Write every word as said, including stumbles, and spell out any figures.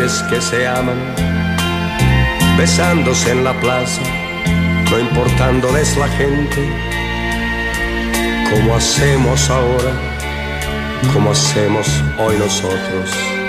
Es que se aman, besándose en la plaza, no importándoles la gente, como hacemos ahora, como hacemos hoy nosotros.